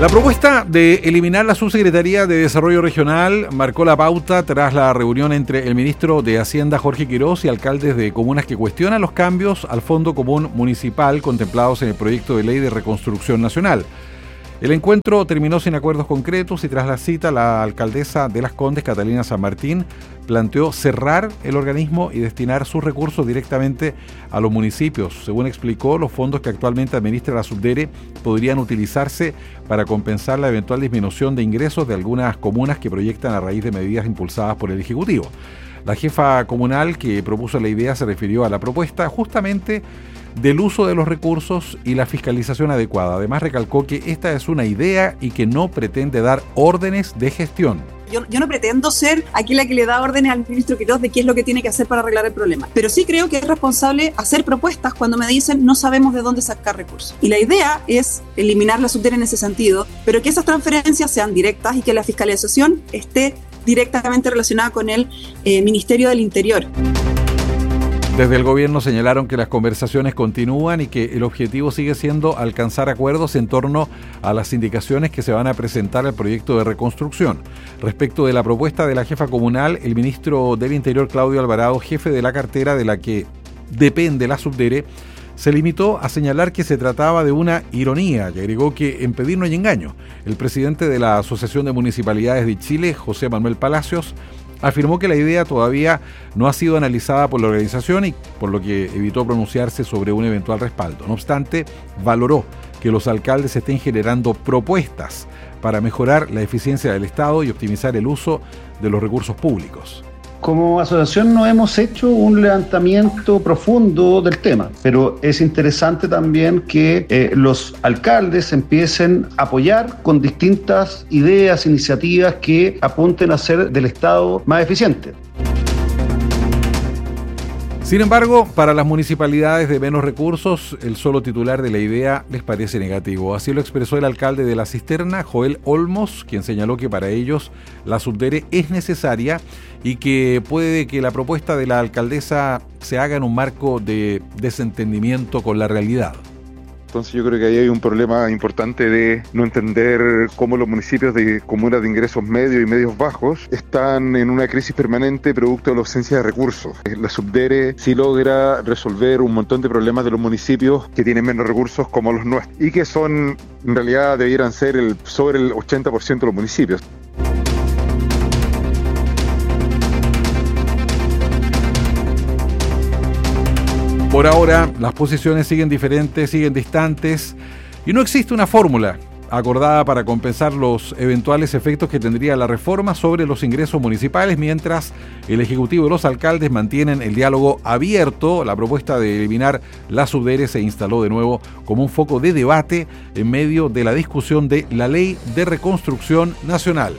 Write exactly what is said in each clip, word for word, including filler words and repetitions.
La propuesta de eliminar la Subsecretaría de Desarrollo Regional marcó la pauta tras la reunión entre el ministro de Hacienda Jorge Quirós y alcaldes de comunas que cuestionan los cambios al Fondo Común Municipal contemplados en el proyecto de ley de reconstrucción nacional. El encuentro terminó sin acuerdos concretos y tras la cita la alcaldesa de Las Condes, Catalina San Martín, planteó cerrar el organismo y destinar sus recursos directamente a los municipios. Según explicó, los fondos que actualmente administra la Subdere podrían utilizarse para compensar la eventual disminución de ingresos de algunas comunas que proyectan a raíz de medidas impulsadas por el Ejecutivo. La jefa comunal que propuso la idea se refirió a la propuesta justamente del uso de los recursos y la fiscalización adecuada. Además, recalcó que esta es una idea y que no pretende dar órdenes de gestión. Yo, yo no pretendo ser aquí la que le da órdenes al ministro Quirós de qué es lo que tiene que hacer para arreglar el problema, pero sí creo que es responsable hacer propuestas cuando me dicen no sabemos de dónde sacar recursos. Y la idea es eliminar la Subdere en ese sentido, pero que esas transferencias sean directas y que la fiscalización esté directamente relacionada con el eh, Ministerio del Interior. Desde el gobierno señalaron que las conversaciones continúan y que el objetivo sigue siendo alcanzar acuerdos en torno a las indicaciones que se van a presentar al proyecto de reconstrucción. Respecto de la propuesta de la jefa comunal, el ministro del Interior, Claudio Alvarado, jefe de la cartera de la que depende la Subdere, se limitó a señalar que se trataba de una ironía y agregó que en pedir no hay engaño. El presidente de la Asociación de Municipalidades de Chile, José Manuel Palacios, afirmó que la idea todavía no ha sido analizada por la organización y por lo que evitó pronunciarse sobre un eventual respaldo. No obstante, valoró que los alcaldes estén generando propuestas para mejorar la eficiencia del Estado y optimizar el uso de los recursos públicos. Como asociación no hemos hecho un levantamiento profundo del tema, pero es interesante también que eh, los alcaldes empiecen a apoyar con distintas ideas, iniciativas que apunten a hacer del Estado más eficiente. Sin embargo, para las municipalidades de menos recursos, el solo titular de la idea les parece negativo. Así lo expresó el alcalde de La Cisterna, Joel Olmos, quien señaló que para ellos la Subdere es necesaria y que puede que la propuesta de la alcaldesa se haga en un marco de desentendimiento con la realidad. Entonces yo creo que ahí hay un problema importante de no entender cómo los municipios de comunas de ingresos medios y medios bajos están en una crisis permanente producto de la ausencia de recursos. La Subdere sí logra resolver un montón de problemas de los municipios que tienen menos recursos como los nuestros y que son, en realidad debieran ser el, sobre el ochenta por ciento de los municipios. Por ahora, las posiciones siguen diferentes, siguen distantes y no existe una fórmula acordada para compensar los eventuales efectos que tendría la reforma sobre los ingresos municipales, mientras el Ejecutivo y los alcaldes mantienen el diálogo abierto. La propuesta de eliminar la Subdere se instaló de nuevo como un foco de debate en medio de la discusión de la Ley de Reconstrucción Nacional.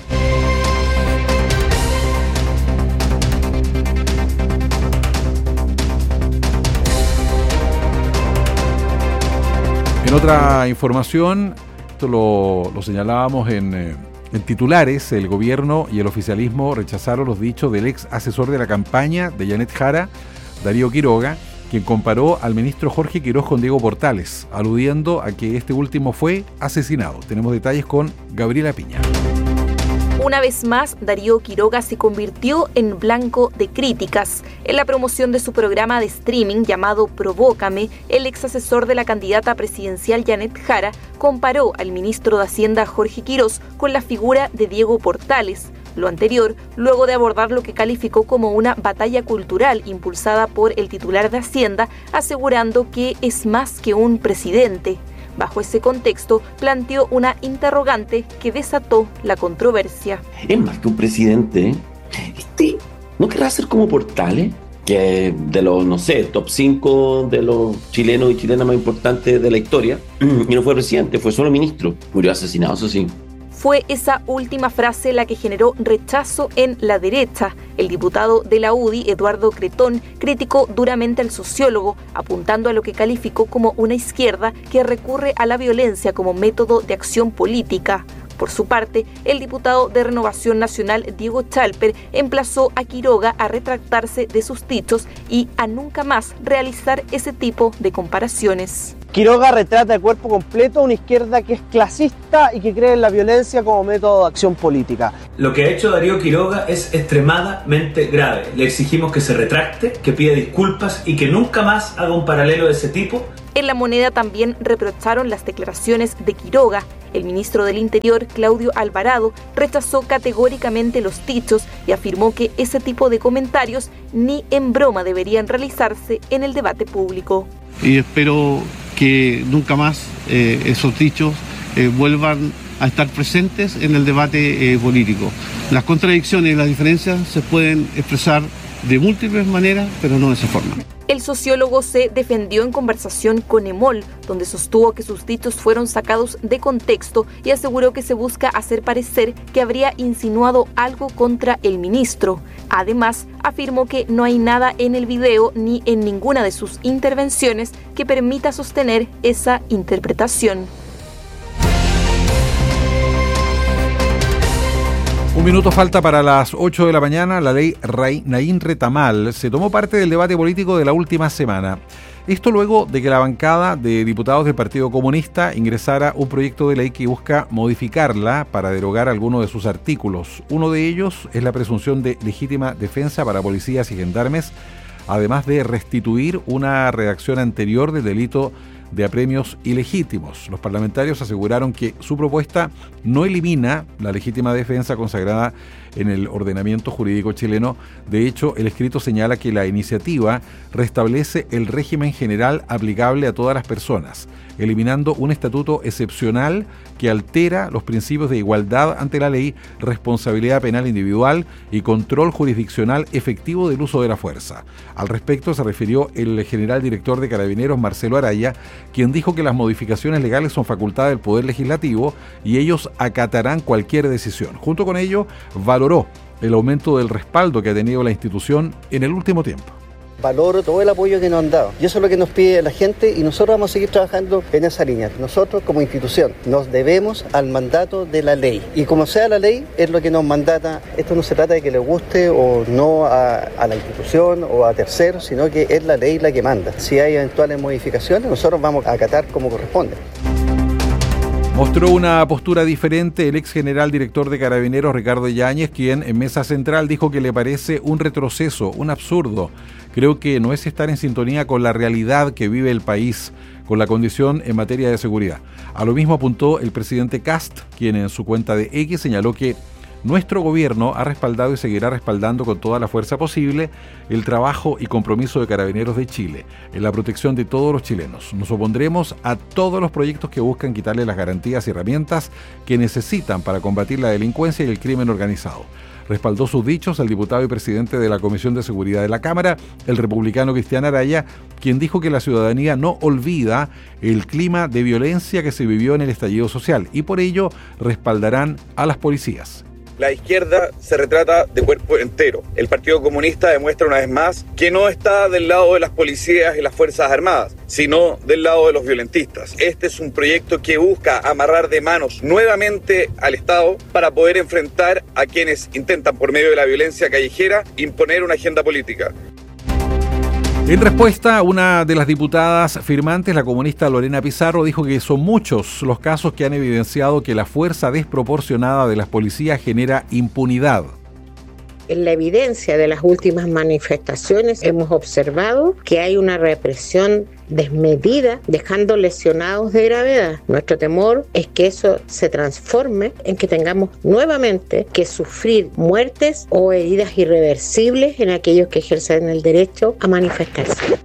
En otra información, esto lo, lo señalábamos en, eh, en titulares, el gobierno y el oficialismo rechazaron los dichos del ex asesor de la campaña de Janet Jara, Darío Quiroga, quien comparó al ministro Jorge Quirós con Diego Portales, aludiendo a que este último fue asesinado. Tenemos detalles con Gabriela Piña. Una vez más, Darío Quiroga se convirtió en blanco de críticas. En la promoción de su programa de streaming llamado Provócame, el ex asesor de la candidata presidencial Janet Jara comparó al ministro de Hacienda Jorge Quirós con la figura de Diego Portales. Lo anterior, luego de abordar lo que calificó como una batalla cultural impulsada por el titular de Hacienda, asegurando que es más que un presidente. Bajo ese contexto, planteó una interrogante que desató la controversia. Es más que un presidente. Este, ¿no querrá ser como Portales? Que de los, no sé, top cinco de los chilenos y chilenas más importantes de la historia. Y no fue presidente, fue solo ministro. Murió asesinado, eso sí. Fue esa última frase la que generó rechazo en la derecha. El diputado de la U D I, Eduardo Cretón, criticó duramente al sociólogo, apuntando a lo que calificó como una izquierda que recurre a la violencia como método de acción política. Por su parte, el diputado de Renovación Nacional, Diego Chalper, emplazó a Quiroga a retractarse de sus dichos y a nunca más realizar ese tipo de comparaciones. Quiroga retrata de cuerpo completo una izquierda que es clasista y que cree en la violencia como método de acción política. Lo que ha hecho Darío Quiroga es extremadamente grave. Le exigimos que se retracte, que pida disculpas y que nunca más haga un paralelo de ese tipo. En La Moneda también reprocharon las declaraciones de Quiroga. El ministro del Interior, Claudio Alvarado, rechazó categóricamente los dichos y afirmó que ese tipo de comentarios ni en broma deberían realizarse en el debate público. Y espero que nunca más eh, esos dichos eh, vuelvan a estar presentes en el debate eh, político. Las contradicciones y las diferencias se pueden expresar de múltiples maneras, pero no de esa forma. El sociólogo se defendió en conversación con Emol, donde sostuvo que sus dichos fueron sacados de contexto y aseguró que se busca hacer parecer que habría insinuado algo contra el ministro. Además, afirmó que no hay nada en el video ni en ninguna de sus intervenciones que permita sostener esa interpretación. Un minuto falta para las ocho de la mañana. La ley Naín Retamal se tomó parte del debate político de la última semana. Esto luego de que la bancada de diputados del Partido Comunista ingresara un proyecto de ley que busca modificarla para derogar algunos de sus artículos. Uno de ellos es la presunción de legítima defensa para policías y gendarmes, además de restituir una redacción anterior del delito de apremios ilegítimos. Los parlamentarios aseguraron que su propuesta no elimina la legítima defensa consagrada en el ordenamiento jurídico chileno. De hecho, el escrito señala que la iniciativa restablece el régimen general aplicable a todas las personas, eliminando un estatuto excepcional que altera los principios de igualdad ante la ley, responsabilidad penal individual y control jurisdiccional efectivo del uso de la fuerza. Al respecto se refirió el general director de Carabineros, Marcelo Araya, quien dijo que las modificaciones legales son facultad del Poder Legislativo y ellos acatarán cualquier decisión. Junto con ello, valoró el aumento del respaldo que ha tenido la institución en el último tiempo. Valoro todo el apoyo que nos han dado. Y eso es lo que nos pide la gente y nosotros vamos a seguir trabajando en esa línea. Nosotros como institución nos debemos al mandato de la ley. Y como sea la ley, es lo que nos mandata. Esto no se trata de que le guste o no a, a la institución o a terceros, sino que es la ley la que manda. Si hay eventuales modificaciones, nosotros vamos a acatar como corresponde. Mostró una postura diferente el ex general director de Carabineros, Ricardo Yáñez, quien en Mesa Central dijo que le parece un retroceso, un absurdo. Creo que no es estar en sintonía con la realidad que vive el país, con la condición en materia de seguridad. A lo mismo apuntó el presidente Kast, quien en su cuenta de X señaló que nuestro gobierno ha respaldado y seguirá respaldando con toda la fuerza posible el trabajo y compromiso de Carabineros de Chile en la protección de todos los chilenos. Nos opondremos a todos los proyectos que buscan quitarle las garantías y herramientas que necesitan para combatir la delincuencia y el crimen organizado. Respaldó sus dichos el diputado y presidente de la Comisión de Seguridad de la Cámara, el republicano Cristian Araya, quien dijo que la ciudadanía no olvida el clima de violencia que se vivió en el estallido social y por ello respaldarán a las policías. La izquierda se retrata de cuerpo entero. El Partido Comunista demuestra una vez más que no está del lado de las policías y las Fuerzas Armadas, sino del lado de los violentistas. Este es un proyecto que busca amarrar de manos nuevamente al Estado para poder enfrentar a quienes intentan, por medio de la violencia callejera, imponer una agenda política. En respuesta, una de las diputadas firmantes, la comunista Lorena Pizarro, dijo que son muchos los casos que han evidenciado que la fuerza desproporcionada de las policías genera impunidad. En la evidencia de las últimas manifestaciones hemos observado que hay una represión desmedida, dejando lesionados de gravedad. Nuestro temor es que eso se transforme en que tengamos nuevamente que sufrir muertes o heridas irreversibles en aquellos que ejercen el derecho a manifestarse.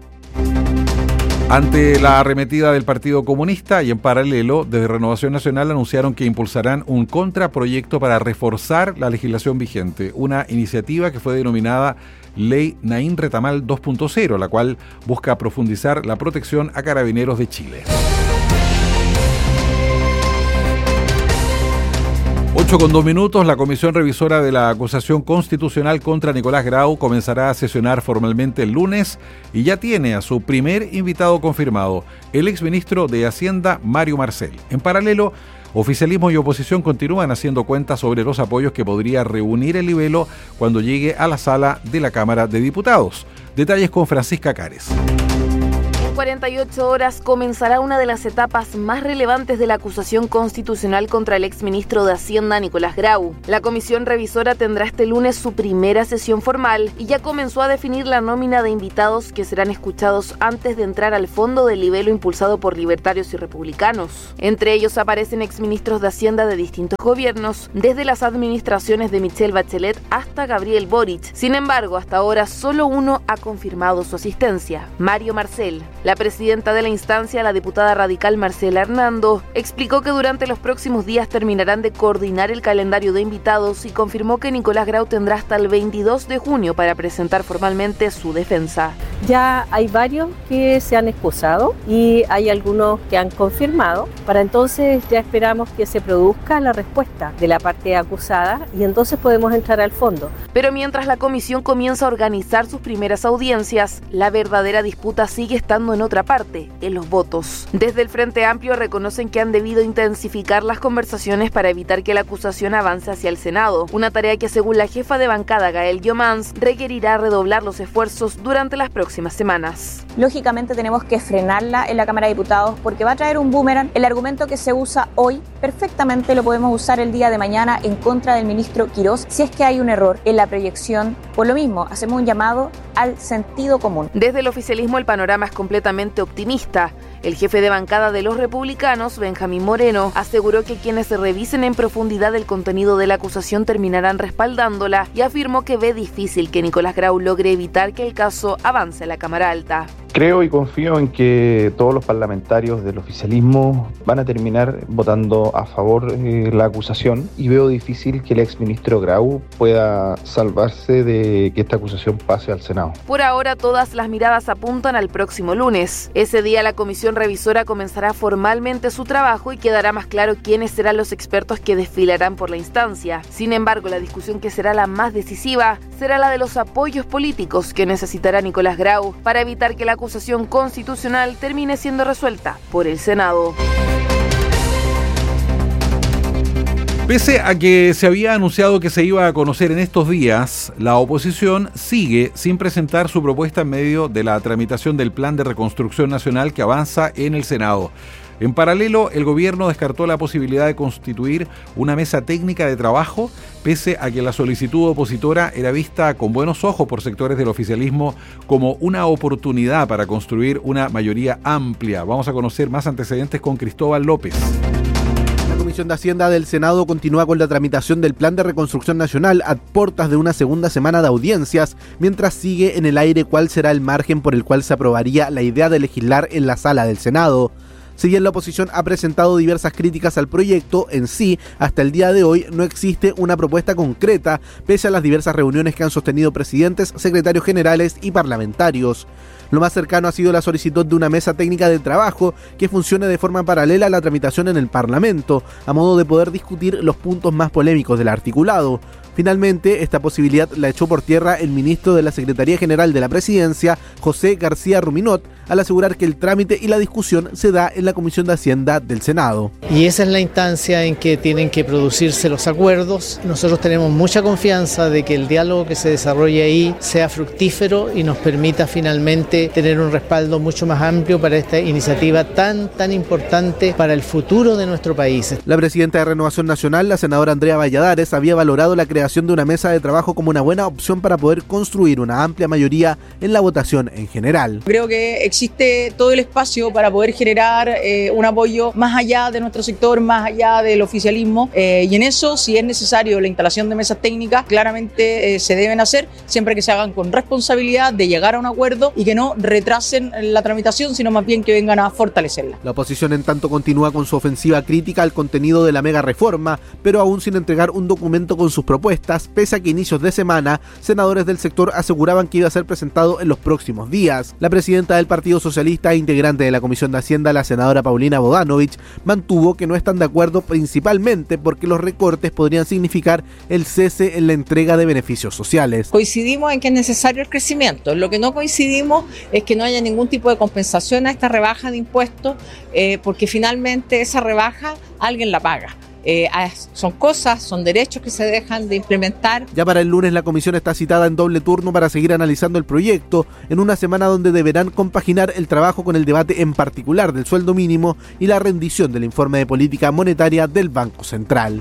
Ante la arremetida del Partido Comunista y en paralelo, desde Renovación Nacional anunciaron que impulsarán un contraproyecto para reforzar la legislación vigente, una iniciativa que fue denominada Ley Naín Retamal dos punto cero, la cual busca profundizar la protección a Carabineros de Chile. ocho con dos minutos, la Comisión Revisora de la Acusación Constitucional contra Nicolás Grau comenzará a sesionar formalmente el lunes y ya tiene a su primer invitado confirmado, el exministro de Hacienda, Mario Marcel. En paralelo, oficialismo y oposición continúan haciendo cuentas sobre los apoyos que podría reunir el libelo cuando llegue a la sala de la Cámara de Diputados. Detalles con Francisca Cares. cuarenta y ocho horas comenzará una de las etapas más relevantes de la acusación constitucional contra el exministro de Hacienda, Nicolás Grau. La comisión revisora tendrá este lunes su primera sesión formal y ya comenzó a definir la nómina de invitados que serán escuchados antes de entrar al fondo del libelo impulsado por libertarios y republicanos. Entre ellos aparecen exministros de Hacienda de distintos gobiernos, desde las administraciones de Michelle Bachelet hasta Gabriel Boric. Sin embargo, hasta ahora solo uno ha confirmado su asistencia: Mario Marcel. La presidenta de la instancia, la diputada radical Marcela Hernando, explicó que durante los próximos días terminarán de coordinar el calendario de invitados y confirmó que Nicolás Grau tendrá hasta el veintidós de junio para presentar formalmente su defensa. Ya hay varios que se han excusado y hay algunos que han confirmado. Para entonces ya esperamos que se produzca la respuesta de la parte acusada y entonces podemos entrar al fondo. Pero mientras la comisión comienza a organizar sus primeras audiencias, la verdadera disputa sigue estando en otra parte, en los votos. Desde el Frente Amplio reconocen que han debido intensificar las conversaciones para evitar que la acusación avance hacia el Senado, una tarea que según la jefa de bancada Gael Llomans requerirá redoblar los esfuerzos durante las próximas semanas. Lógicamente tenemos que frenarla en la Cámara de Diputados porque va a traer un boomerang. El argumento que se usa hoy perfectamente lo podemos usar el día de mañana en contra del ministro Quirós si es que hay un error en la proyección. Por lo mismo, hacemos un llamado al sentido común. Desde el oficialismo el panorama es completamente optimista. El jefe de bancada de los republicanos, Benjamín Moreno, aseguró que quienes revisen en profundidad el contenido de la acusación terminarán respaldándola y afirmó que ve difícil que Nicolás Grau logre evitar que el caso avance a la Cámara Alta. Creo y confío en que todos los parlamentarios del oficialismo van a terminar votando a favor de la acusación y veo difícil que el exministro Grau pueda salvarse de que esta acusación pase al Senado. Por ahora todas las miradas apuntan al próximo lunes. Ese día la comisión revisora comenzará formalmente su trabajo y quedará más claro quiénes serán los expertos que desfilarán por la instancia. Sin embargo, la discusión que será la más decisiva será la de los apoyos políticos que necesitará Nicolás Grau para evitar que la acusación constitucional termine siendo resuelta por el Senado. Pese a que se había anunciado que se iba a conocer en estos días, la oposición sigue sin presentar su propuesta en medio de la tramitación del Plan de Reconstrucción Nacional que avanza en el Senado. En paralelo, el gobierno descartó la posibilidad de constituir una mesa técnica de trabajo, pese a que la solicitud opositora era vista con buenos ojos por sectores del oficialismo como una oportunidad para construir una mayoría amplia. Vamos a conocer más antecedentes con Cristóbal López. La Comisión de Hacienda del Senado continúa con la tramitación del Plan de Reconstrucción Nacional a puertas de una segunda semana de audiencias, mientras sigue en el aire cuál será el margen por el cual se aprobaría la idea de legislar en la sala del Senado. Si bien la oposición ha presentado diversas críticas al proyecto, en sí, hasta el día de hoy no existe una propuesta concreta, pese a las diversas reuniones que han sostenido presidentes, secretarios generales y parlamentarios. Lo más cercano ha sido la solicitud de una mesa técnica de trabajo que funcione de forma paralela a la tramitación en el Parlamento, a modo de poder discutir los puntos más polémicos del articulado. Finalmente, esta posibilidad la echó por tierra el ministro de la Secretaría General de la Presidencia, José García Ruminot, al asegurar que el trámite y la discusión se da en la Comisión de Hacienda del Senado. Y esa es la instancia en que tienen que producirse los acuerdos. Nosotros tenemos mucha confianza de que el diálogo que se desarrolle ahí sea fructífero y nos permita finalmente tener un respaldo mucho más amplio para esta iniciativa tan, tan importante para el futuro de nuestro país. La presidenta de Renovación Nacional, la senadora Andrea Valladares, había valorado la creación de una mesa de trabajo como una buena opción para poder construir una amplia mayoría en la votación en general. Creo que existe todo el espacio para poder generar eh, un apoyo más allá de nuestro sector, más allá del oficialismo, eh, y en eso, si es necesario la instalación de mesas técnicas, claramente eh, se deben hacer, siempre que se hagan con responsabilidad de llegar a un acuerdo y que no retrasen la tramitación, sino más bien que vengan a fortalecerla. La oposición, en tanto, continúa con su ofensiva crítica al contenido de la mega reforma, pero aún sin entregar un documento con sus propuestas, pese a que inicios de semana, senadores del sector aseguraban que iba a ser presentado en los próximos días. La presidenta del Partido Socialista e integrante de la Comisión de Hacienda, la senadora Paulina Bodanovich, mantuvo que no están de acuerdo principalmente porque los recortes podrían significar el cese en la entrega de beneficios sociales. Coincidimos en que es necesario el crecimiento. Lo que no coincidimos es que no haya ningún tipo de compensación a esta rebaja de impuestos, eh, porque finalmente esa rebaja alguien la paga. eh, son cosas, son derechos que se dejan de implementar. Ya para el lunes la comisión está citada en doble turno para seguir analizando el proyecto, en una semana donde deberán compaginar el trabajo con el debate en particular del sueldo mínimo y la rendición del informe de política monetaria del Banco Central.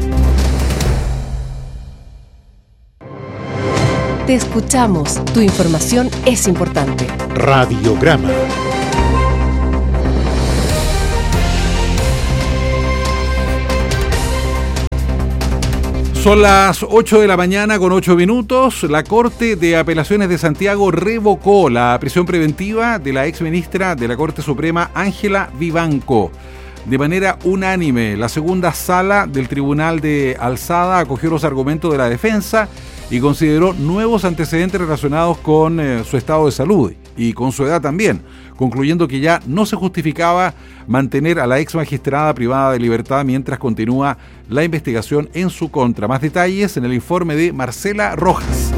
Te escuchamos, tu información es importante. Radiograma. Son las ocho de la mañana con ocho minutos. La Corte de Apelaciones de Santiago revocó la prisión preventiva de la exministra de la Corte Suprema, Ángela Vivanco. De manera unánime, la segunda sala del Tribunal de Alzada acogió los argumentos de la defensa y consideró nuevos antecedentes relacionados con eh, su estado de salud y con su edad también, concluyendo que ya no se justificaba mantener a la ex magistrada privada de libertad mientras continúa la investigación en su contra. Más detalles en el informe de Marcela Rojas.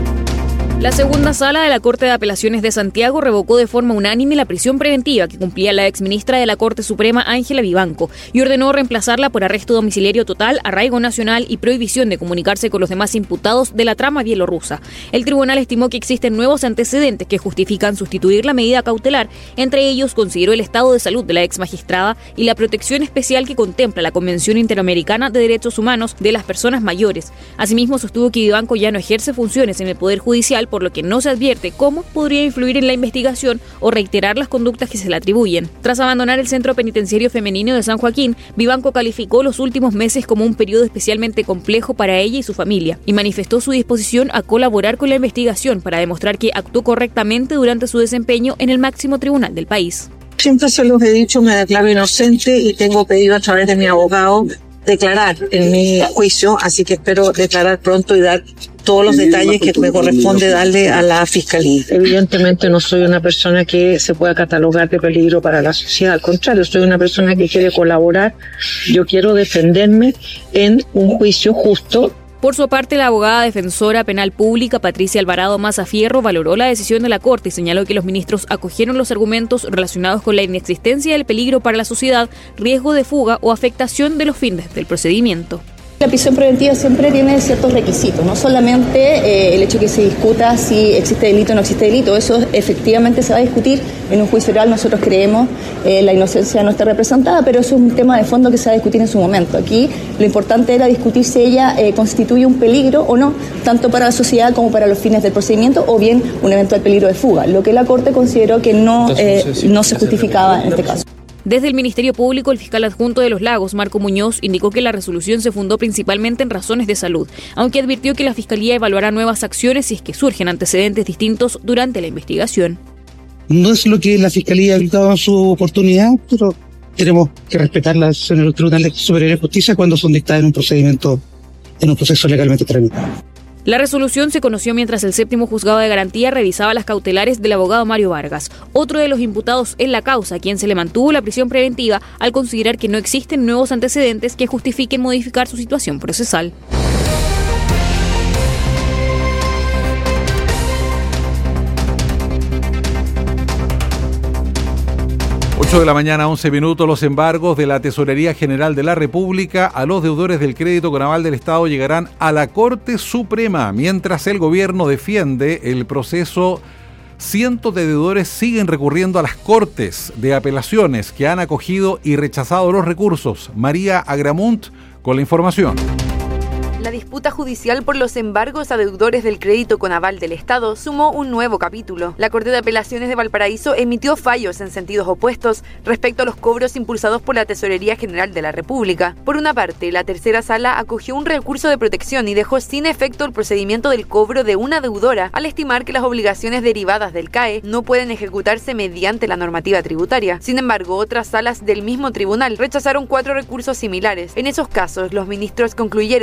La segunda sala de la Corte de Apelaciones de Santiago revocó de forma unánime la prisión preventiva que cumplía la exministra de la Corte Suprema, Ángela Vivanco, y ordenó reemplazarla por arresto domiciliario total, arraigo nacional y prohibición de comunicarse con los demás imputados de la trama bielorrusa. El tribunal estimó que existen nuevos antecedentes que justifican sustituir la medida cautelar. Entre ellos, consideró el estado de salud de la ex magistrada y la protección especial que contempla la Convención Interamericana de Derechos Humanos de las Personas Mayores. Asimismo, sostuvo que Vivanco ya no ejerce funciones en el Poder Judicial, por lo que no se advierte cómo podría influir en la investigación o reiterar las conductas que se le atribuyen. Tras abandonar el Centro Penitenciario Femenino de San Joaquín, Vivanco calificó los últimos meses como un periodo especialmente complejo para ella y su familia, y manifestó su disposición a colaborar con la investigación para demostrar que actuó correctamente durante su desempeño en el máximo tribunal del país. Siempre se los he dicho, me declaro inocente y tengo pedido a través de mi abogado declarar en mi juicio, así que espero declarar pronto y dar todos los detalles que me corresponde darle a la Fiscalía. Evidentemente no soy una persona que se pueda catalogar de peligro para la sociedad, al contrario, soy una persona que quiere colaborar, yo quiero defenderme en un juicio justo. Por su parte, la abogada defensora penal pública Patricia Alvarado Mazafierro valoró la decisión de la Corte y señaló que los ministros acogieron los argumentos relacionados con la inexistencia del peligro para la sociedad, riesgo de fuga o afectación de los fines del procedimiento. La prisión preventiva siempre tiene ciertos requisitos, no solamente eh, el hecho de que se discuta si existe delito o no existe delito, eso efectivamente se va a discutir en un juicio oral. Nosotros creemos eh, la inocencia no está representada, pero eso es un tema de fondo que se va a discutir en su momento. Aquí lo importante era discutir si ella eh, constituye un peligro o no, tanto para la sociedad como para los fines del procedimiento, o bien un eventual peligro de fuga, lo que la Corte consideró que no, eh, no se justificaba en este caso. Desde el Ministerio Público, el fiscal adjunto de Los Lagos, Marco Muñoz, indicó que la resolución se fundó principalmente en razones de salud, aunque advirtió que la Fiscalía evaluará nuevas acciones si es que surgen antecedentes distintos durante la investigación. No es lo que la Fiscalía ha gritado en su oportunidad, pero tenemos que respetar las decisiones del Tribunal Superior de Justicia cuando son dictadas en un procedimiento, en un proceso legalmente tramitado. La resolución se conoció mientras el séptimo juzgado de garantía revisaba las cautelares del abogado Mario Vargas, otro de los imputados en la causa, a quien se le mantuvo la prisión preventiva al considerar que no existen nuevos antecedentes que justifiquen modificar su situación procesal. ocho de la mañana, once minutos. Los embargos de la Tesorería General de la República a los deudores del crédito con aval del Estado llegarán a la Corte Suprema. Mientras el gobierno defiende el proceso, cientos de deudores siguen recurriendo a las Cortes de Apelaciones que han acogido y rechazado los recursos. María Agramunt con la información. La disputa judicial por los embargos a deudores del crédito con aval del Estado sumó un nuevo capítulo. La Corte de Apelaciones de Valparaíso emitió fallos en sentidos opuestos respecto a los cobros impulsados por la Tesorería General de la República. Por una parte, la tercera sala acogió un recurso de protección y dejó sin efecto el procedimiento del cobro de una deudora al estimar que las obligaciones derivadas del C A E no pueden ejecutarse mediante la normativa tributaria. Sin embargo, otras salas del mismo tribunal rechazaron cuatro recursos similares. En esos casos, los ministros concluyeron que la Tesorería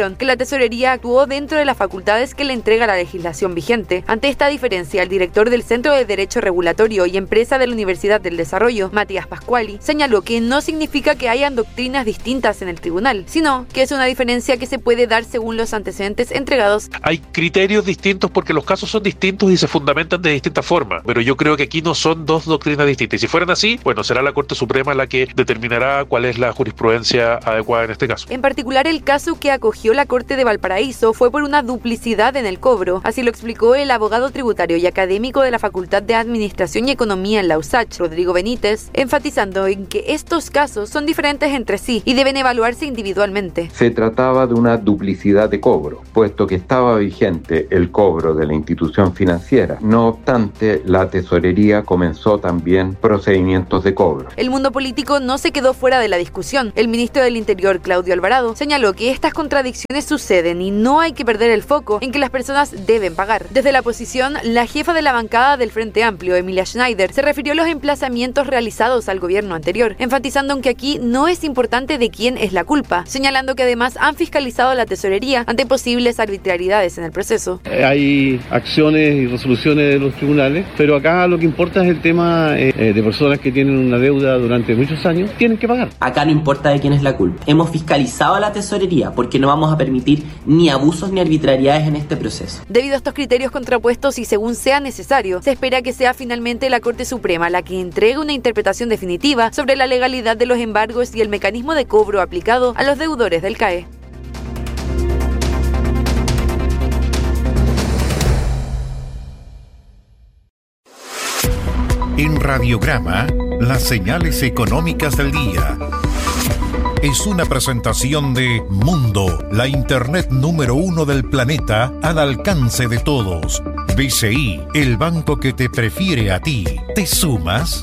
Tesorería actuó dentro de las facultades que le entrega la legislación vigente. Ante esta diferencia, el director del Centro de Derecho Regulatorio y Empresa de la Universidad del Desarrollo, Matías Pascuali, señaló que no significa que hayan doctrinas distintas en el tribunal, sino que es una diferencia que se puede dar según los antecedentes entregados. Hay criterios distintos porque los casos son distintos y se fundamentan de distintas formas, pero yo creo que aquí no son dos doctrinas distintas. Y si fueran así, bueno, será la Corte Suprema la que determinará cuál es la jurisprudencia adecuada en este caso. En particular, el caso que acogió la Corte de Valparaíso fue por una duplicidad en el cobro. Así lo explicó el abogado tributario y académico de la Facultad de Administración y Economía en la U S A C H, Rodrigo Benítez, enfatizando en que estos casos son diferentes entre sí y deben evaluarse individualmente. Se trataba de una duplicidad de cobro, puesto que estaba vigente el cobro de la institución financiera. No obstante, la tesorería comenzó también procedimientos de cobro. El mundo político no se quedó fuera de la discusión. El ministro del Interior, Claudio Alvarado, señaló que estas contradicciones suceden y no hay que perder el foco en que las personas deben pagar. Desde la oposición, la jefa de la bancada del Frente Amplio, Emilia Schneider, se refirió a los emplazamientos realizados al gobierno anterior, enfatizando en que aquí no es importante de quién es la culpa, señalando que además han fiscalizado a la tesorería ante posibles arbitrariedades en el proceso. Hay acciones y resoluciones de los tribunales, pero acá lo que importa es el tema eh, de personas que tienen una deuda durante muchos años, tienen que pagar. Acá no importa de quién es la culpa. Hemos fiscalizado a la tesorería porque no vamos a permitir ni abusos ni arbitrariedades en este proceso. Debido a estos criterios contrapuestos y según sea necesario, se espera que sea finalmente la Corte Suprema la que entregue una interpretación definitiva sobre la legalidad de los embargos y el mecanismo de cobro aplicado a los deudores del C A E. En Radiograma, las señales económicas del día. Es una presentación de Mundo, la internet número uno del planeta al alcance de todos. B C I, el banco que te prefiere a ti. ¿Te sumas?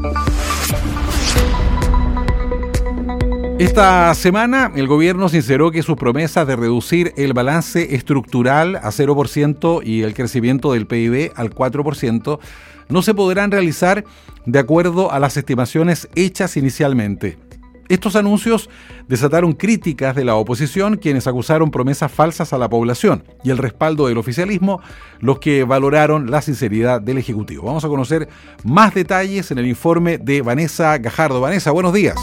Esta semana el gobierno sinceró que sus promesas de reducir el balance estructural a cero por ciento y el crecimiento del P I B al cuatro por ciento no se podrán realizar de acuerdo a las estimaciones hechas inicialmente. Estos anuncios desataron críticas de la oposición, quienes acusaron promesas falsas a la población, y el respaldo del oficialismo, los que valoraron la sinceridad del Ejecutivo. Vamos a conocer más detalles en el informe de Vanessa Gajardo. Vanessa, buenos días.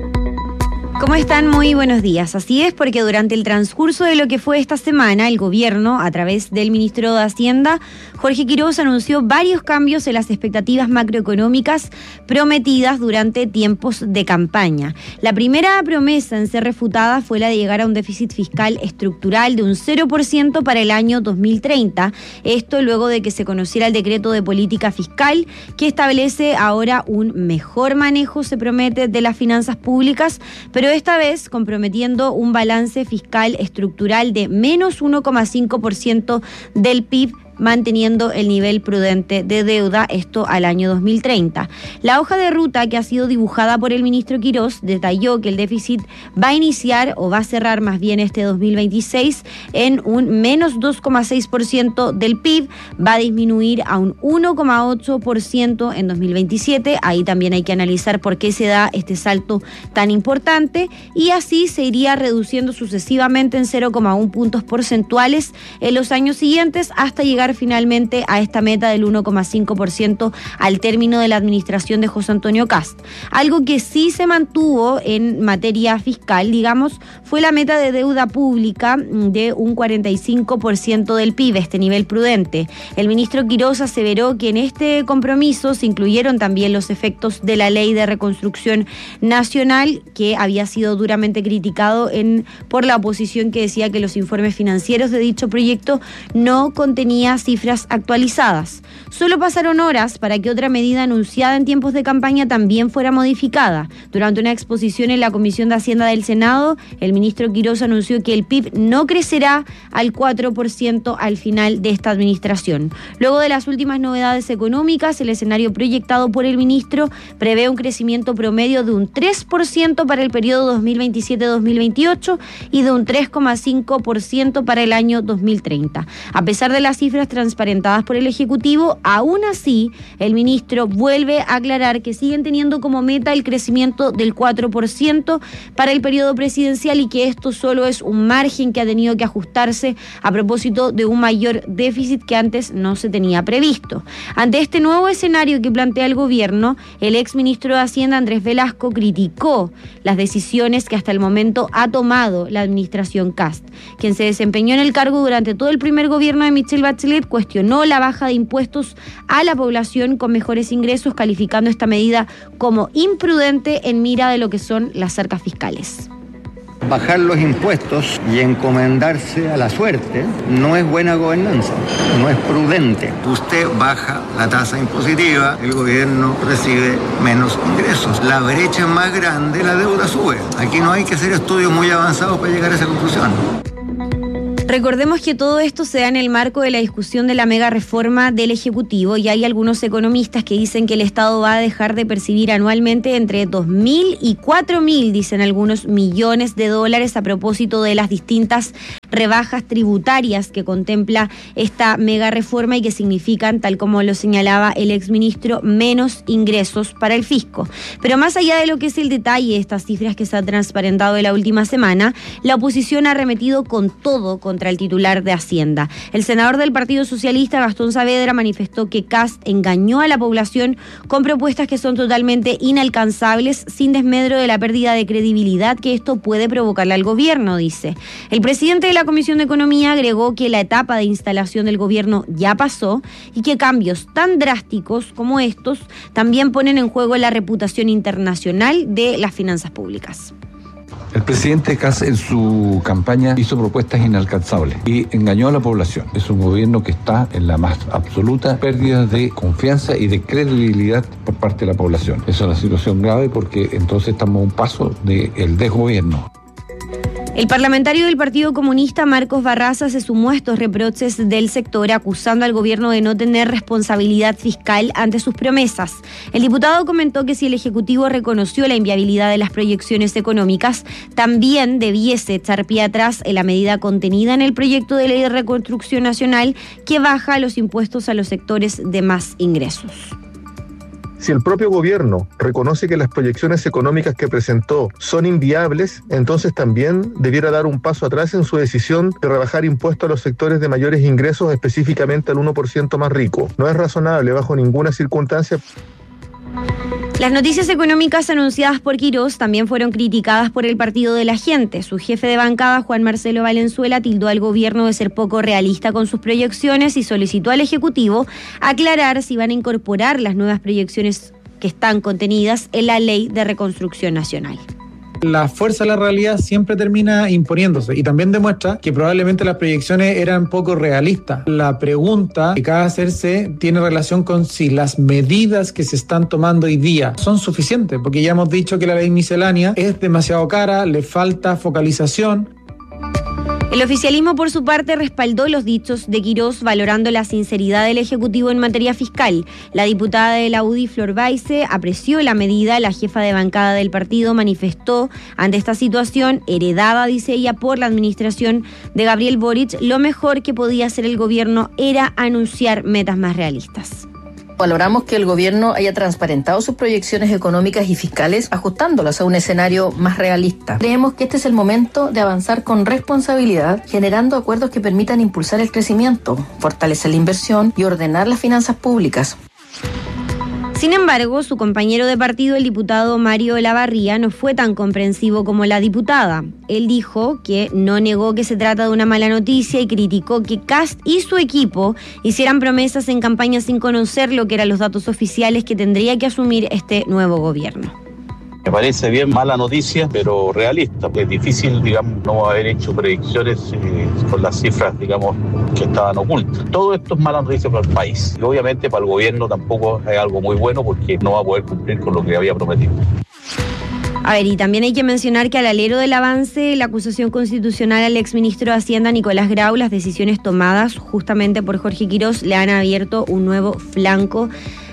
¿Cómo están? Muy buenos días. Así es, porque durante el transcurso de lo que fue esta semana, el gobierno, a través del ministro de Hacienda, Jorge Quiroz, anunció varios cambios en las expectativas macroeconómicas prometidas durante tiempos de campaña. La primera promesa en ser refutada fue la de llegar a un déficit fiscal estructural de un cero por ciento para el año dos mil treinta. Esto luego de que se conociera el decreto de política fiscal que establece ahora un mejor manejo, se promete, de las finanzas públicas, pero esta vez comprometiendo un balance fiscal estructural de menos uno coma cinco por ciento del P I B, manteniendo el nivel prudente de deuda, esto al año dos mil treinta. La hoja de ruta que ha sido dibujada por el ministro Quiroz detalló que el déficit va a iniciar, o va a cerrar más bien este dos mil veintiséis, en un menos dos coma seis por ciento del P I B, va a disminuir a un uno coma ocho por ciento en dos mil veintisiete, ahí también hay que analizar por qué se da este salto tan importante, y así se iría reduciendo sucesivamente en cero coma uno puntos porcentuales en los años siguientes hasta llegar finalmente a esta meta del uno coma cinco por ciento al término de la administración de José Antonio Kast. Algo que sí se mantuvo en materia fiscal, digamos, fue la meta de deuda pública de un cuarenta y cinco por ciento del P I B, este nivel prudente. El ministro Quiroz aseveró que en este compromiso se incluyeron también los efectos de la Ley de Reconstrucción Nacional, que había sido duramente criticado en, por la oposición, que decía que los informes financieros de dicho proyecto no contenían cifras actualizadas. Solo pasaron horas para que otra medida anunciada en tiempos de campaña también fuera modificada. Durante una exposición en la Comisión de Hacienda del Senado, el ministro Quiroz anunció que el P I B no crecerá al cuatro por ciento al final de esta administración. Luego de las últimas novedades económicas, el escenario proyectado por el ministro prevé un crecimiento promedio de un tres por ciento para el periodo dos mil veintisiete a dos mil veintiocho y de un tres coma cinco por ciento para el año dos mil treinta. A pesar de las cifras cifras transparentadas por el Ejecutivo. Aún así, el ministro vuelve a aclarar que siguen teniendo como meta el crecimiento del cuatro por ciento para el periodo presidencial y que esto solo es un margen que ha tenido que ajustarse a propósito de un mayor déficit que antes no se tenía previsto. Ante este nuevo escenario que plantea el gobierno, el exministro de Hacienda, Andrés Velasco, criticó las decisiones que hasta el momento ha tomado la administración Kast. Quien se desempeñó en el cargo durante todo el primer gobierno de Michelle Bachelet cuestionó la baja de impuestos a la población con mejores ingresos, calificando esta medida como imprudente en mira de lo que son las arcas fiscales. Bajar los impuestos y encomendarse a la suerte no es buena gobernanza, no es prudente. Usted baja la tasa impositiva, el gobierno recibe menos ingresos. La brecha es más grande, la deuda sube. Aquí no hay que hacer estudios muy avanzados para llegar a esa conclusión. Recordemos que todo esto se da en el marco de la discusión de la mega reforma del Ejecutivo y hay algunos economistas que dicen que el Estado va a dejar de percibir anualmente entre dos mil y cuatro mil, dicen algunos, millones de dólares a propósito de las distintas rebajas tributarias que contempla esta mega reforma y que significan, tal como lo señalaba el exministro, menos ingresos para el fisco. Pero más allá de lo que es el detalle de estas cifras que se han transparentado en la última semana, la oposición ha arremetido con todo contra el titular de Hacienda. El senador del Partido Socialista, Gastón Saavedra, manifestó que Kast engañó a la población con propuestas que son totalmente inalcanzables, sin desmedro de la pérdida de credibilidad que esto puede provocarle al gobierno, dice. El presidente de la Comisión de Economía agregó que la etapa de instalación del gobierno ya pasó y que cambios tan drásticos como estos también ponen en juego la reputación internacional de las finanzas públicas. El presidente Kast en su campaña hizo propuestas inalcanzables y engañó a la población. Es un gobierno que está en la más absoluta pérdida de confianza y de credibilidad por parte de la población. Es una situación grave porque entonces estamos a un paso del desgobierno. El parlamentario del Partido Comunista, Marcos Barraza, se sumó a estos reproches del sector, acusando al gobierno de no tener responsabilidad fiscal ante sus promesas. El diputado comentó que si el Ejecutivo reconoció la inviabilidad de las proyecciones económicas, también debiese echar pie atrás en la medida contenida en el proyecto de ley de reconstrucción nacional que baja los impuestos a los sectores de más ingresos. Si el propio gobierno reconoce que las proyecciones económicas que presentó son inviables, entonces también debiera dar un paso atrás en su decisión de rebajar impuestos a los sectores de mayores ingresos, específicamente al uno por ciento más rico. No es razonable bajo ninguna circunstancia. Las noticias económicas anunciadas por Quirós también fueron criticadas por el Partido de la Gente. Su jefe de bancada, Juan Marcelo Valenzuela, tildó al gobierno de ser poco realista con sus proyecciones y solicitó al Ejecutivo aclarar si van a incorporar las nuevas proyecciones que están contenidas en la Ley de Reconstrucción Nacional. La fuerza de la realidad siempre termina imponiéndose y también demuestra que probablemente las proyecciones eran poco realistas. La pregunta que cabe hacerse tiene relación con si las medidas que se están tomando hoy día son suficientes, porque ya hemos dicho que la ley miscelánea es demasiado cara, le falta focalización. El oficialismo, por su parte, respaldó los dichos de Quirós, valorando la sinceridad del Ejecutivo en materia fiscal. La diputada de la U D I, Flor Baize, apreció la medida. La jefa de bancada del partido manifestó ante esta situación, heredada, dice ella, por la administración de Gabriel Boric, lo mejor que podía hacer el gobierno era anunciar metas más realistas. Valoramos que el gobierno haya transparentado sus proyecciones económicas y fiscales, ajustándolas a un escenario más realista. Creemos que este es el momento de avanzar con responsabilidad, generando acuerdos que permitan impulsar el crecimiento, fortalecer la inversión y ordenar las finanzas públicas. Sin embargo, su compañero de partido, el diputado Mario Olavarría, no fue tan comprensivo como la diputada. Él dijo que no negó que se trata de una mala noticia y criticó que Kast y su equipo hicieran promesas en campaña sin conocer lo que eran los datos oficiales que tendría que asumir este nuevo gobierno. Me parece bien mala noticia, pero realista. Es difícil, digamos, no haber hecho predicciones eh, con las cifras, digamos, que estaban ocultas. Todo esto es mala noticia para el país. Y obviamente para el gobierno tampoco es algo muy bueno porque no va a poder cumplir con lo que había prometido. A ver, y también hay que mencionar que al alero del avance, la acusación constitucional al exministro de Hacienda, Nicolás Grau, las decisiones tomadas justamente por Jorge Quirós le han abierto un nuevo flanco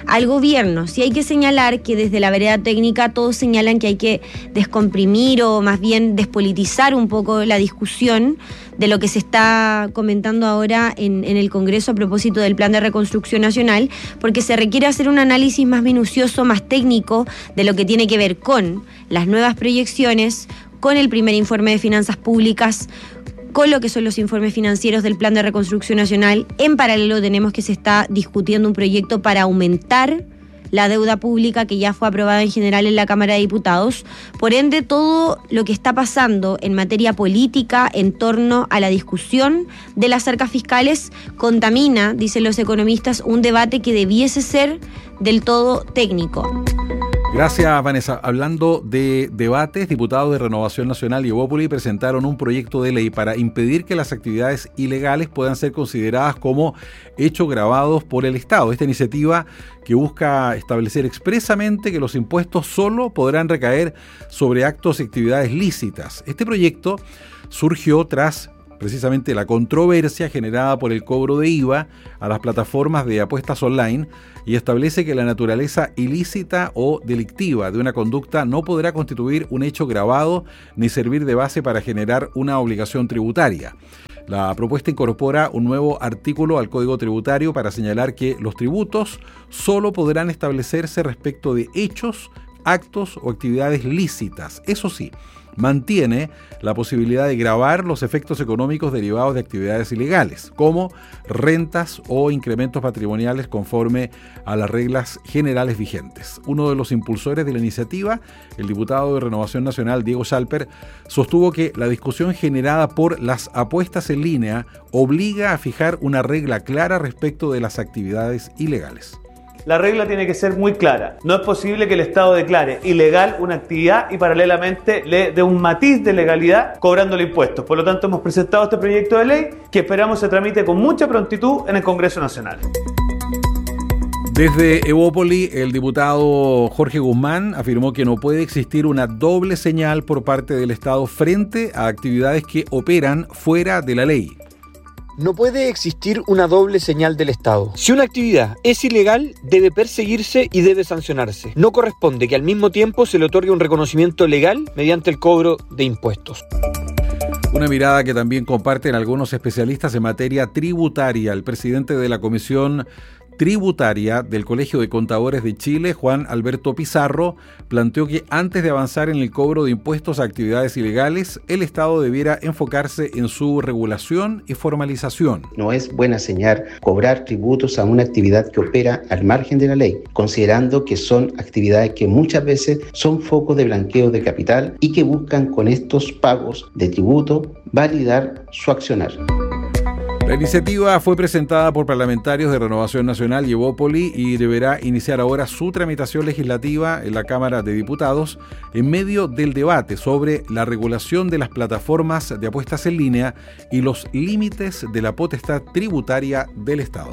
al gobierno. Sí hay que señalar que desde la vereda técnica todos señalan que hay que descomprimir o más bien despolitizar un poco la discusión de lo que se está comentando ahora en, en el Congreso a propósito del Plan de Reconstrucción Nacional, porque se requiere hacer un análisis más minucioso, más técnico de lo que tiene que ver con las nuevas proyecciones, con el primer informe de finanzas públicas, con lo que son los informes financieros del Plan de Reconstrucción Nacional. En paralelo tenemos que se está discutiendo un proyecto para aumentar la deuda pública que ya fue aprobada en general en la Cámara de Diputados. Por ende, todo lo que está pasando en materia política en torno a la discusión de las arcas fiscales contamina, dicen los economistas, un debate que debiese ser del todo técnico. Gracias, Vanessa. Hablando de debates, diputados de Renovación Nacional y Evópoli presentaron un proyecto de ley para impedir que las actividades ilegales puedan ser consideradas como hechos gravados por el Estado. Esta iniciativa que busca establecer expresamente que los impuestos solo podrán recaer sobre actos y actividades lícitas. Este proyecto surgió tras precisamente la controversia generada por el cobro de I V A a las plataformas de apuestas online y establece que la naturaleza ilícita o delictiva de una conducta no podrá constituir un hecho gravado ni servir de base para generar una obligación tributaria. La propuesta incorpora un nuevo artículo al Código Tributario para señalar que los tributos solo podrán establecerse respecto de hechos, actos o actividades lícitas. Eso sí, mantiene la posibilidad de gravar los efectos económicos derivados de actividades ilegales, como rentas o incrementos patrimoniales conforme a las reglas generales vigentes. Uno de los impulsores de la iniciativa, el diputado de Renovación Nacional, Diego Schalper, sostuvo que la discusión generada por las apuestas en línea obliga a fijar una regla clara respecto de las actividades ilegales. La regla tiene que ser muy clara. No es posible que el Estado declare ilegal una actividad y paralelamente le dé un matiz de legalidad cobrándole impuestos. Por lo tanto, hemos presentado este proyecto de ley que esperamos se tramite con mucha prontitud en el Congreso Nacional. Desde Evópoli, el diputado Jorge Guzmán afirmó que no puede existir una doble señal por parte del Estado frente a actividades que operan fuera de la ley. No puede existir una doble señal del Estado. Si una actividad es ilegal, debe perseguirse y debe sancionarse. No corresponde que al mismo tiempo se le otorgue un reconocimiento legal mediante el cobro de impuestos. Una mirada que también comparten algunos especialistas en materia tributaria. El presidente de la Comisión Tributaria del Colegio de Contadores de Chile, Juan Alberto Pizarro, planteó que antes de avanzar en el cobro de impuestos a actividades ilegales, el Estado debiera enfocarse en su regulación y formalización. No es buena señal cobrar tributos a una actividad que opera al margen de la ley, considerando que son actividades que muchas veces son focos de blanqueo de capital y que buscan con estos pagos de tributo validar su accionar. La iniciativa fue presentada por parlamentarios de Renovación Nacional y Evópoli y deberá iniciar ahora su tramitación legislativa en la Cámara de Diputados en medio del debate sobre la regulación de las plataformas de apuestas en línea y los límites de la potestad tributaria del Estado.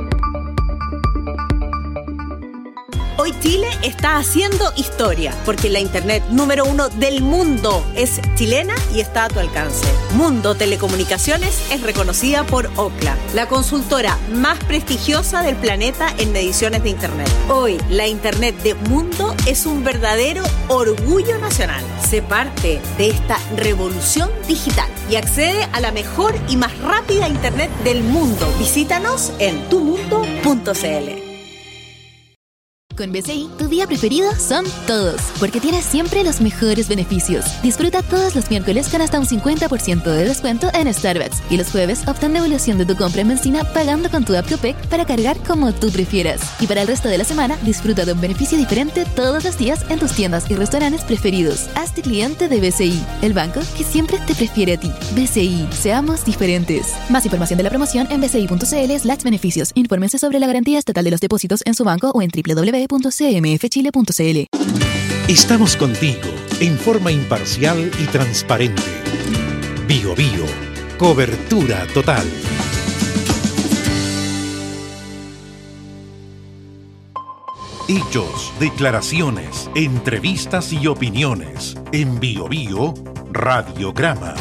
Hoy Chile está haciendo historia, porque la internet número uno del mundo es chilena y está a tu alcance. Mundo Telecomunicaciones es reconocida por Ookla, la consultora más prestigiosa del planeta en mediciones de internet. Hoy, la internet de Mundo es un verdadero orgullo nacional. Sé parte de esta revolución digital y accede a la mejor y más rápida internet del mundo. Visítanos en tu mundo punto c l. Con B C I, tu día preferido son todos, porque tienes siempre los mejores beneficios. Disfruta todos los miércoles con hasta un cincuenta por ciento de descuento en Starbucks y los jueves obtén devolución de tu compra en benzina pagando con tu app Copec para cargar como tú prefieras. Y para el resto de la semana, disfruta de un beneficio diferente todos los días en tus tiendas y restaurantes preferidos. Hazte cliente de B C I, el banco que siempre te prefiere a ti. B C I, seamos diferentes. Más información de la promoción en bci.cl slash beneficios. Infórmense sobre la garantía estatal de los depósitos en su banco o en doble u doble u doble u punto c m f chile punto c l. Estamos contigo en forma imparcial y transparente. Bio Bio, cobertura total. Hechos, declaraciones, entrevistas y opiniones. En Bio Bio, Radiograma.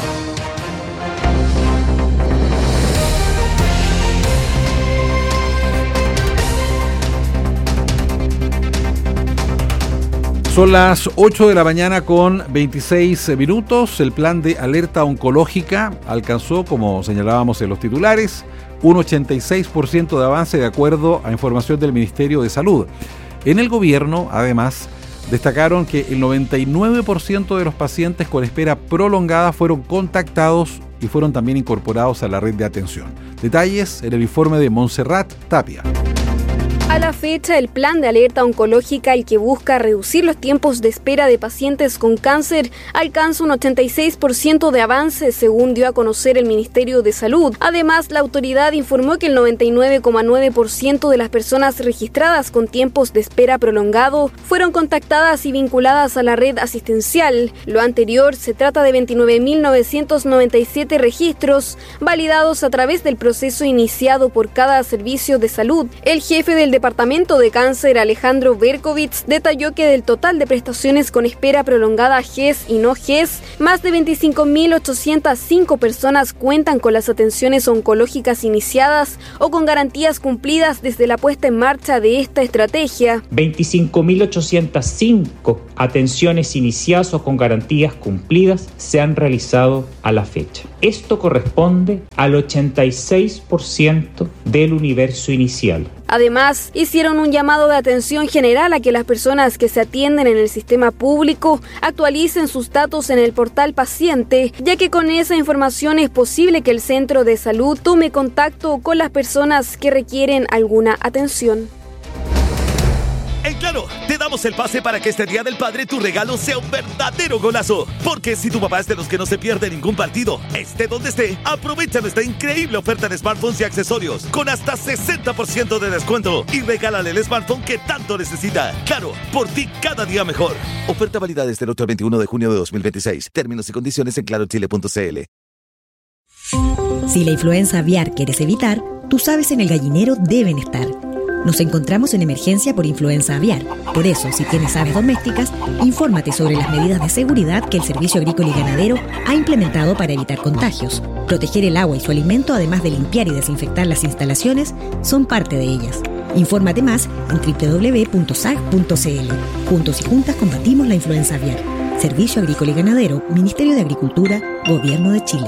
Son las ocho de la mañana con veintiséis minutos. El plan de alerta oncológica alcanzó, como señalábamos en los titulares, un ochenta y seis por ciento de avance de acuerdo a información del Ministerio de Salud. En el gobierno, además, destacaron que el noventa y nueve por ciento de los pacientes con espera prolongada fueron contactados y fueron también incorporados a la red de atención. Detalles en el informe de Montserrat Tapia. A la fecha, el plan de alerta oncológica, el que busca reducir los tiempos de espera de pacientes con cáncer, alcanza un ochenta y seis por ciento de avance, según dio a conocer el Ministerio de Salud. Además, la autoridad informó que el noventa y nueve coma nueve por ciento de las personas registradas con tiempos de espera prolongado fueron contactadas y vinculadas a la red asistencial. Lo anterior se trata de veintinueve mil novecientos noventa y siete registros validados a través del proceso iniciado por cada servicio de salud. El jefe del Departamento de Cáncer, Alejandro Berkovitz, detalló que del total de prestaciones con espera prolongada G E S y no G E S, más de veinticinco mil ochocientas cinco personas cuentan con las atenciones oncológicas iniciadas o con garantías cumplidas desde la puesta en marcha de esta estrategia. veinticinco mil ochocientas cinco atenciones iniciadas o con garantías cumplidas se han realizado a la fecha. Esto corresponde al ochenta y seis por ciento del universo inicial. Además, hicieron un llamado de atención general a que las personas que se atienden en el sistema público actualicen sus datos en el portal paciente, ya que con esa información es posible que el centro de salud tome contacto con las personas que requieren alguna atención. En Claro, te damos el pase para que este Día del Padre tu regalo sea un verdadero golazo. Porque si tu papá es de los que no se pierde ningún partido, esté donde esté, aprovecha nuestra increíble oferta de smartphones y accesorios con hasta sesenta por ciento de descuento y regálale el smartphone que tanto necesita. Claro, por ti cada día mejor. Oferta válida desde el ocho al veintiuno de junio de dos mil veintiséis. Términos y condiciones en claro chile punto c l. Si la influenza aviar quieres evitar, tus aves en el gallinero deben estar. Nos encontramos en emergencia por influenza aviar. Por eso, si tienes aves domésticas, infórmate sobre las medidas de seguridad que el Servicio Agrícola y Ganadero ha implementado para evitar contagios. Proteger el agua y su alimento, además de limpiar y desinfectar las instalaciones, son parte de ellas. Infórmate más en doble u doble u doble u punto s a g punto c l. Juntos y juntas combatimos la influenza aviar. Servicio Agrícola y Ganadero, Ministerio de Agricultura, Gobierno de Chile.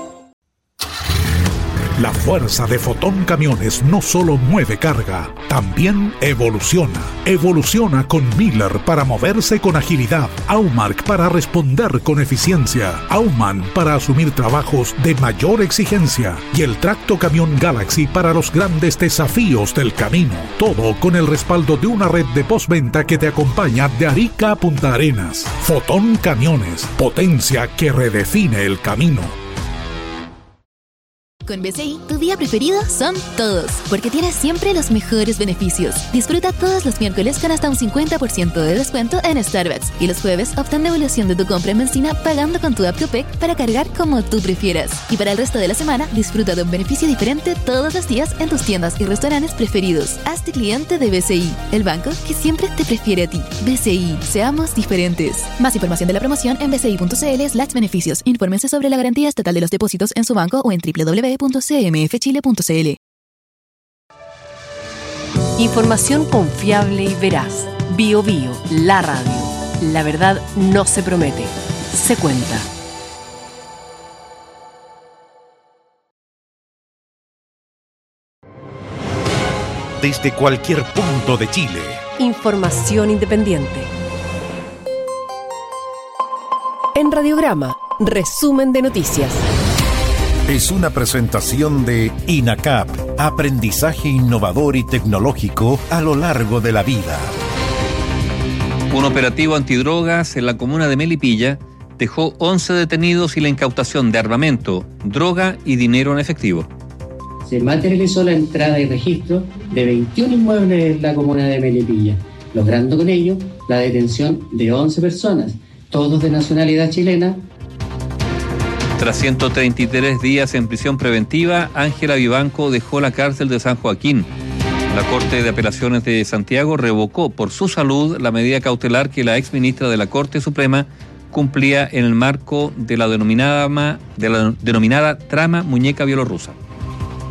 La fuerza de Fotón Camiones no solo mueve carga, también evoluciona. Evoluciona con Miller para moverse con agilidad, Aumark para responder con eficiencia, Aumann para asumir trabajos de mayor exigencia y el Tracto Camión Galaxy para los grandes desafíos del camino. Todo con el respaldo de una red de postventa que te acompaña de Arica a Punta Arenas. Fotón Camiones, potencia que redefine el camino. Con B C I, tu día preferido son todos, porque tienes siempre los mejores beneficios. Disfruta todos los miércoles con hasta un cincuenta por ciento de descuento en Starbucks y los jueves obtén devolución de tu compra en benzina pagando con tu app Copec para cargar como tú prefieras. Y para el resto de la semana, disfruta de un beneficio diferente todos los días en tus tiendas y restaurantes preferidos. Hazte cliente de B C I, el banco que siempre te prefiere a ti. B C I, seamos diferentes. Más información de la promoción en bci.cl slash beneficios. Infórmense sobre la garantía estatal de los depósitos en su banco o en doble u doble u doble u punto c m f chile punto c l. Información confiable y veraz. Bio Bio, la radio. La verdad no se promete, se cuenta. Desde cualquier punto de Chile. Información independiente. En Radiograma, resumen de noticias. Es una presentación de INACAP, aprendizaje innovador y tecnológico a lo largo de la vida. Un operativo antidrogas en la comuna de Melipilla dejó once detenidos y la incautación de armamento, droga y dinero en efectivo. Se materializó la entrada y registro de veintiún inmuebles en la comuna de Melipilla, logrando con ello la detención de once personas, todos de nacionalidad chilena. Tras ciento treinta y tres días en prisión preventiva, Ángela Vivanco dejó la cárcel de San Joaquín. La Corte de Apelaciones de Santiago revocó por su salud la medida cautelar que la exministra de la Corte Suprema cumplía en el marco de la denominada, de la denominada trama muñeca bielorrusa.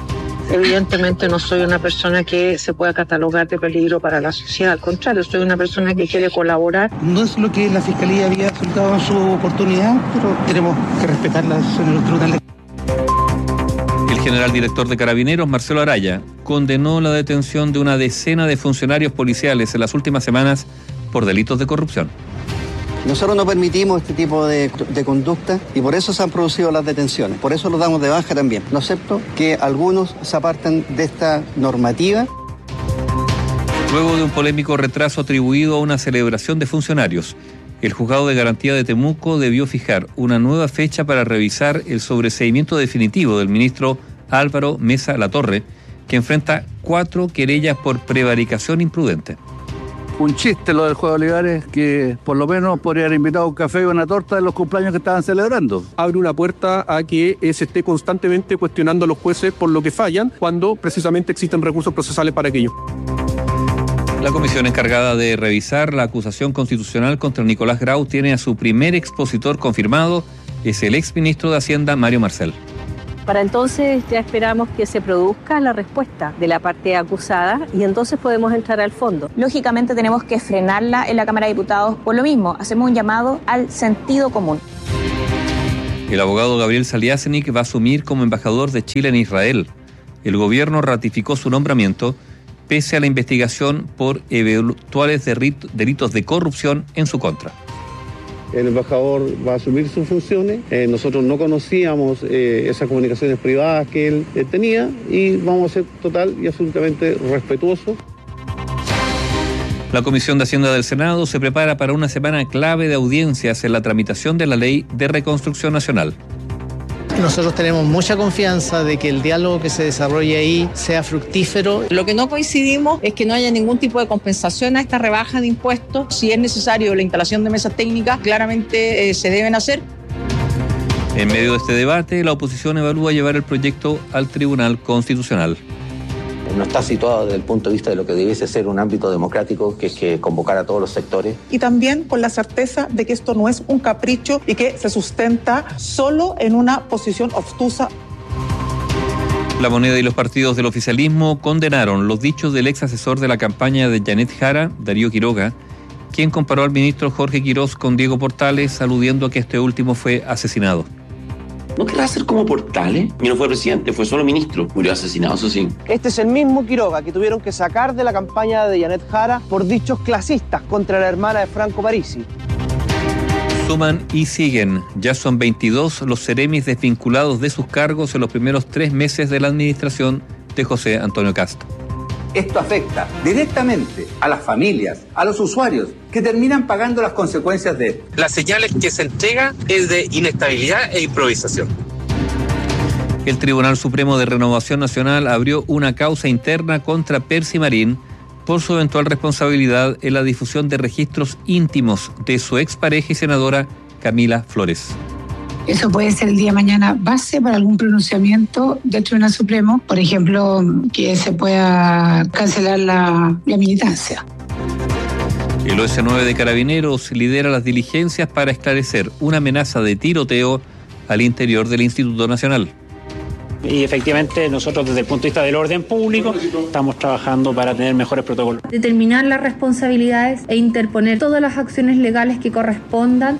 Evidentemente no soy una persona que se pueda catalogar de peligro para la sociedad, al contrario, soy una persona que quiere colaborar. No es lo que la Fiscalía había solicitado en su oportunidad, pero tenemos que respetar las decisiones de los tribunales. El general director de Carabineros, Marcelo Araya, condenó la detención de una decena de funcionarios policiales en las últimas semanas por delitos de corrupción. Nosotros no permitimos este tipo de, de conducta y por eso se han producido las detenciones. Por eso los damos de baja también. No acepto que algunos se aparten de esta normativa. Luego de un polémico retraso atribuido a una celebración de funcionarios, el Juzgado de Garantía de Temuco debió fijar una nueva fecha para revisar el sobreseimiento definitivo del ministro Álvaro Mesa Latorre, que enfrenta cuatro querellas por prevaricación imprudente. Un chiste lo del juego de Olivares, que por lo menos podría haber invitado un café y una torta de los cumpleaños que estaban celebrando. Abre una puerta a que eh, se esté constantemente cuestionando a los jueces por lo que fallan, cuando precisamente existen recursos procesales para aquello. La comisión encargada de revisar la acusación constitucional contra Nicolás Grau tiene a su primer expositor confirmado, es el exministro de Hacienda, Mario Marcel. Para entonces ya esperamos que se produzca la respuesta de la parte acusada y entonces podemos entrar al fondo. Lógicamente tenemos que frenarla en la Cámara de Diputados. Por lo mismo, hacemos un llamado al sentido común. El abogado Gabriel Saliasnik va a asumir como embajador de Chile en Israel. El gobierno ratificó su nombramiento pese a la investigación por eventuales delitos de corrupción en su contra. El embajador va a asumir sus funciones. Eh, nosotros no conocíamos eh, esas comunicaciones privadas que él eh, tenía y vamos a ser total y absolutamente respetuosos. La Comisión de Hacienda del Senado se prepara para una semana clave de audiencias en la tramitación de la Ley de Reconstrucción Nacional. Nosotros tenemos mucha confianza de que el diálogo que se desarrolle ahí sea fructífero. Lo que no coincidimos es que no haya ningún tipo de compensación a esta rebaja de impuestos. Si es necesario la instalación de mesas técnicas, claramente eh, se deben hacer. En medio de este debate, la oposición evalúa llevar el proyecto al Tribunal Constitucional. No está situado desde el punto de vista de lo que debiese ser un ámbito democrático, que es que convocar a todos los sectores. Y también con la certeza de que esto no es un capricho y que se sustenta solo en una posición obtusa. La Moneda y los partidos del oficialismo condenaron los dichos del ex asesor de la campaña de Janet Jara, Darío Quiroga, quien comparó al ministro Jorge Quirós con Diego Portales, aludiendo a que este último fue asesinado. ¿No querrá ser como Portales? Y no fue presidente, fue solo ministro. Murió asesinado, eso sí. Este es el mismo Quiroga que tuvieron que sacar de la campaña de Janet Jara por dichos clasistas contra la hermana de Franco Parisi. Suman y siguen. Ya son veintidós los seremis desvinculados de sus cargos en los primeros tres meses de la administración de José Antonio Kast. Esto afecta directamente a las familias, a los usuarios, que terminan pagando las consecuencias de esto. Las señales que se entrega es de inestabilidad e improvisación. El Tribunal Supremo de Renovación Nacional abrió una causa interna contra Percy Marín por su eventual responsabilidad en la difusión de registros íntimos de su expareja y senadora Camila Flores. Eso puede ser el día de mañana base para algún pronunciamiento del Tribunal Supremo, por ejemplo, que se pueda cancelar la, la militancia. El O S nueve de Carabineros lidera las diligencias para esclarecer una amenaza de tiroteo al interior del Instituto Nacional. Y efectivamente nosotros desde el punto de vista del orden público estamos trabajando para tener mejores protocolos. Determinar las responsabilidades e interponer todas las acciones legales que correspondan.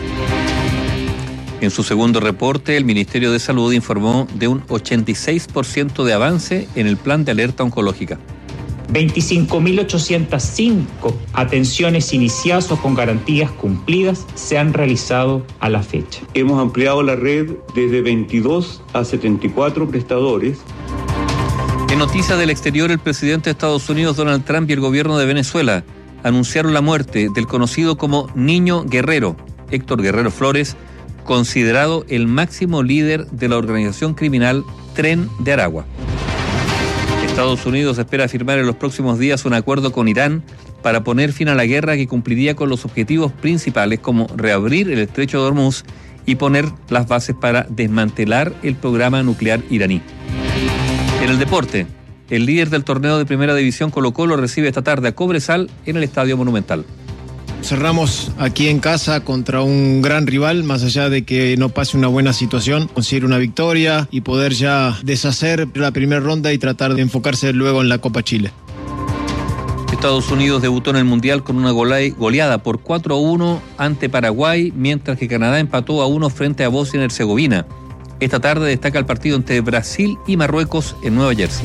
En su segundo reporte, el Ministerio de Salud informó de un ochenta y seis por ciento de avance en el plan de alerta oncológica. veinticinco mil ochocientas cinco atenciones iniciadas o con garantías cumplidas se han realizado a la fecha. Hemos ampliado la red desde veintidós a setenta y cuatro prestadores. En noticias del exterior, el presidente de Estados Unidos, Donald Trump, y el gobierno de Venezuela anunciaron la muerte del conocido como Niño Guerrero, Héctor Guerrero Flores, considerado el máximo líder de la organización criminal Tren de Aragua. Estados Unidos espera firmar en los próximos días un acuerdo con Irán para poner fin a la guerra que cumpliría con los objetivos principales como reabrir el estrecho de Hormuz y poner las bases para desmantelar el programa nuclear iraní. En el deporte, el líder del torneo de Primera División Colo-Colo recibe esta tarde a Cobresal en el Estadio Monumental. Cerramos aquí en casa contra un gran rival, más allá de que no pase una buena situación, conseguir una victoria y poder ya deshacer la primera ronda y tratar de enfocarse luego en la Copa Chile. Estados Unidos debutó en el Mundial con una goleada por cuatro a uno ante Paraguay, mientras que Canadá empató a uno frente a Bosnia y Herzegovina. Esta tarde destaca el partido entre Brasil y Marruecos en Nueva Jersey.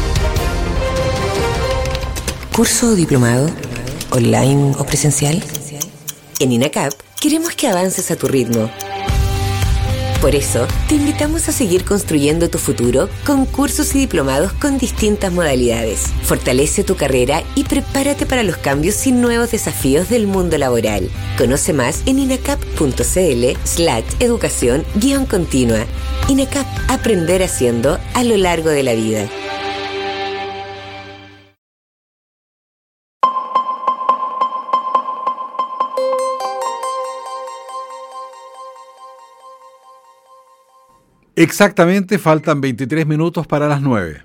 ¿Curso o diplomado? ¿Online o presencial? En INACAP queremos que avances a tu ritmo. Por eso, te invitamos a seguir construyendo tu futuro con cursos y diplomados con distintas modalidades. Fortalece tu carrera y prepárate para los cambios y nuevos desafíos del mundo laboral. Conoce más en inacap.cl slash educación guión continua. INACAP, aprender haciendo a lo largo de la vida. Exactamente, faltan veintitrés minutos para las nueve.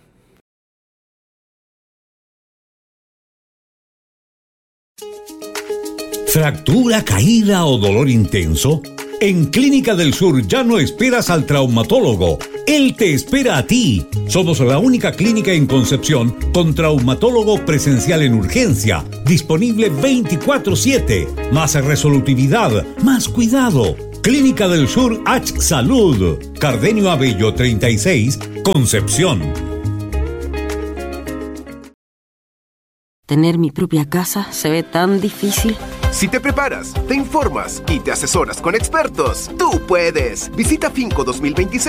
¿Fractura, caída o dolor intenso? En Clínica del Sur ya no esperas al traumatólogo. Él te espera a ti. Somos la única clínica en Concepción con traumatólogo presencial en urgencia, disponible veinticuatro siete. Más resolutividad, más cuidado. Clínica del Sur H Salud, Cardenio Abello treinta y seis, Concepción. Tener mi propia casa se ve tan difícil. Si te preparas, te informas y te asesoras con expertos, tú puedes. Visita Finco dos mil veintiséis